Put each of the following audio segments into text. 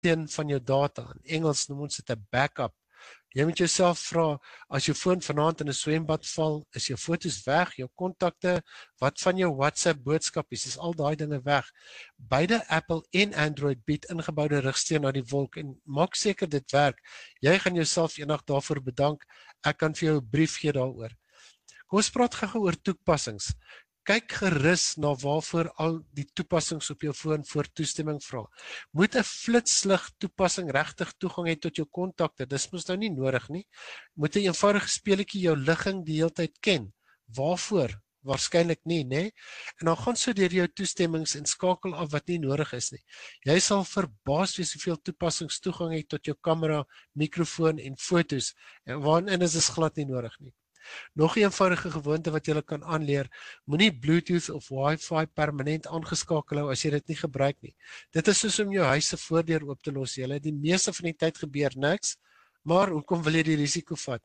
van jou data. In Engels noem ons dit 'n backup. Jy moet jouself vra, as jou foon vanaand in 'n swembad val, is jou foto's weg, jou kontakte, wat van jou WhatsApp boodskapies, is al daai dinge weg. Beide Apple en Android bied ingeboude rigsteen na die wolk en maak seker dit werk. Jy gaan jouself eendag daarvoor bedank. Ek kan vir jou 'n brief gee daaroor. Kom ons praat gou oor toepassings. Kyk gerus na waarvoor al die toepassings op jou foon voor toestemming vra. Moet 'n flitslig toepassing regtig toegang hê tot jou kontakte? Dis mos nou nie nodig nie. Moet 'n eenvoudige speletjie jou ligging die hele tyd ken? Waarvoor? Waarskynlik nie, né? En dan gaan so deur jou toestemmings en skakel af wat nie nodig is nie. Jy sal verbaas wees hoeveel toepassings toegang het tot jou kamera, mikrofoon en fotos, en waarin is dit glad nie nodig nie. Nog 'n eenvoudige gewoonte wat jy kan aanleer, moenie Bluetooth of Wi-Fi permanent aangeskakel hou as jy dit nie gebruik nie. Dit is soos om jou huis se voordeur oop te los. Die meeste van die tyd gebeur niks, maar hoekom wil jy die risiko vat?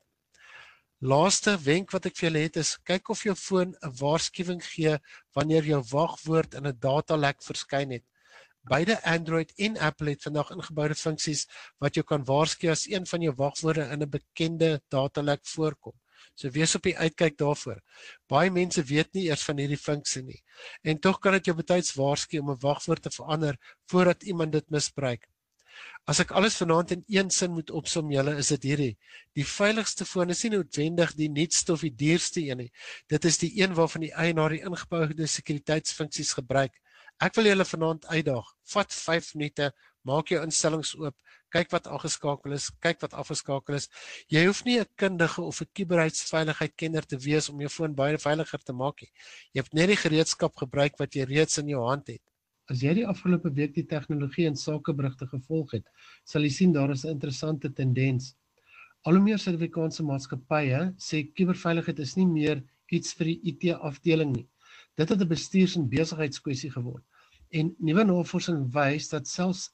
Laaste wenk wat ek vir julle het is, kyk of jou foon 'n waarskuwing gee wanneer jou wagwoord in 'n datalek verskyn het. Beide Android en Apple het vandag ingeboude funksies wat jou kan waarsku as een van jou wagwoorde in 'n bekende datalek voorkom. So wees op die uitkyk daarvoor. Baie mense weet nie eers van hierdie funksie nie. En tog kan dit jou betyds waarsku om 'n wagwoord te verander voordat iemand dit misbruik. As ek alles vanaand in een sin moet opsom julle, is dit hierdie. Die veiligste foon is nie noodwendig die nuutste of die duurste een nie. Dit is die een waarvan die eienaar die ingeboude sekuriteitsfunksies gebruik. Ek wil julle vanaand uitdaag. Vat 5 minute, maak jou instellings oop, kyk wat aangeskakel is, kyk wat afgeskakel is. Jy hoef nie 'n kundige of 'n kuberheidsveiligheidkenner te wees om jou foon baie veiliger te maak nie. Jy het net die gereedskap gebruik wat jy reeds in jou hand het. As jy die afgelope week die tegnologie en sakeberigte gevolg het, sal jy sien daar is 'n interessante tendens. Al hoe meer Suid-Afrikaanse maatskappye sê kuberveiligheid is nie meer iets vir die IT-afdeling nie. Dit het 'n bestuurs- en besigheidskwessie geword. En nuwe navorsing wys dat selfs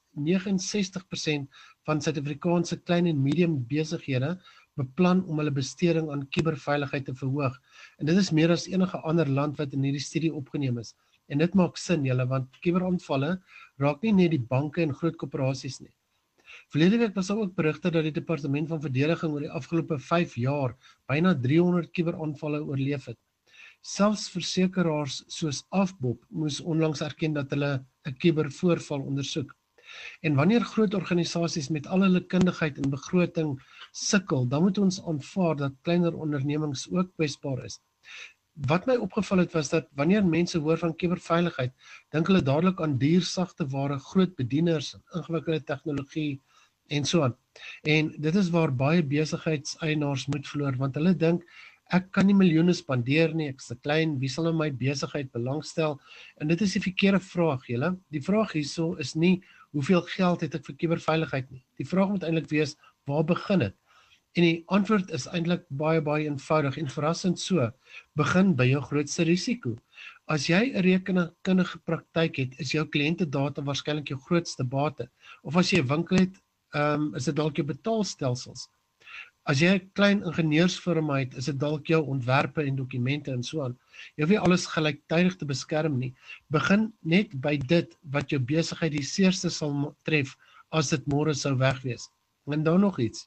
69% van Suid-Afrikaanse klein en medium besighede beplan om hulle besteding aan kuberveiligheid te verhoog. En dit is meer as enige ander land wat in hierdie studie opgeneem is. En dit maak sin, want kuberaanvalle raak nie net die banke en groot korporasies nie. Verlede week was daar ook berigte dat die Departement van Verdediging oor die afgelope 5 jaar byna 300 kuberaanvalle oorleef het. Selfs versekeraars soos Afbob moes onlangs erken dat hulle 'n kubervoorval ondersoek. En wanneer groot organisasies met al hulle kundigheid en begroting sukkel, dan moet ons aanvaar dat kleiner ondernemings ook kwesbaar is. Wat my opgeval het was dat wanneer mense hoor van kuberveiligheid, dink hulle dadelik aan duur sagte ware, groot bedieners, ingewikkelde tegnologie en so aan. En dit is waar baie besigheidseienaars moed verloor, want hulle dink ek kan nie miljoene spandeer nie, ek is te klein, wie sal in my besigheid belangstel? En dit is die verkeerde vraag, julle. Die vraag hierso is nie hoeveel geld het ek vir kuberveiligheid nie. Die vraag moet eintlik wees, waar begin dit? En die antwoord is eintlik baie eenvoudig en verrassend so. Begin by jou grootste risiko. As jy 'n rekenkundige praktyk het, is jou kliëntedata waarskynlik jou grootste bate. Of as jy 'n winkel het, is dit dalk jou betaalstelsels. As jy 'n klein ingenieursfirma het, is dit dalk jou ontwerpe en dokumente en so aan. Jy hoef nie alles gelyktydig te beskerm nie. Begin net by dit wat jou besigheid die seerste sal tref as dit môre sou weg wees. En dan nog iets.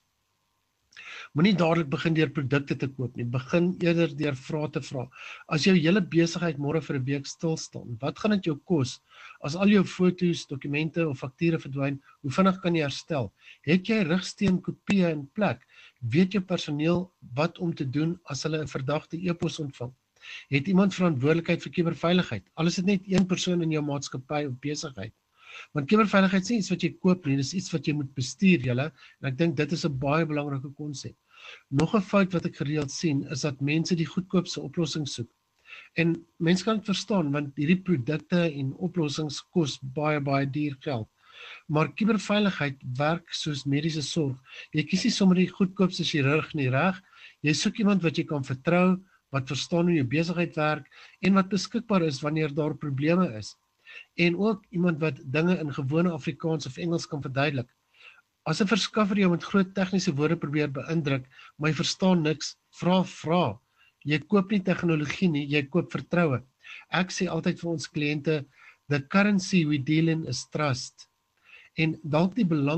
Moenie dadelik begin deur produkte te koop nie. Begin eerder deur vrae te vra. As jou hele besigheid môre vir 'n week stil staan, wat gaan dit jou kos? As al jou foto's, dokumente of fakture verdwyn, hoe vinnig kan jy herstel? Het jy rigsteen kopieë in plek? Weet jou personeel wat om te doen as hulle 'n verdagte e-pos ontvang? Het iemand verantwoordelikheid vir kuberveiligheid? Al is dit net een persoon in jou maatskappy of besigheid. Want kuberveiligheid is nie iets wat jy koop nie, dis iets wat jy moet bestuur, julle. En ek dink dit is 'n baie belangrike konsep. Nog 'n fout wat ek gereeld sien, is dat mense die goedkoopste oplossings soek. En mense kan dit verstaan, want hierdie produkte en oplossings kos baie duur geld. Maar kuberveiligheid werk soos mediese sorg. Jy kies nie sommer die goedkoopste chirurg nie, reg? Jy soek iemand wat jy kan vertrou, wat verstaan hoe jou besigheid werk en wat beskikbaar is wanneer daar probleme is. En ook iemand wat dinge in gewone Afrikaans of Engels kan verduidelik. As 'n verskaffer jou met groot tegniese woorde probeer beïndruk, maar jy verstaan niks, vra. Jy koop nie tegnologie nie, jy koop vertroue. Ek sê altyd vir ons kliënte, the currency we deal in is trust. en dalk die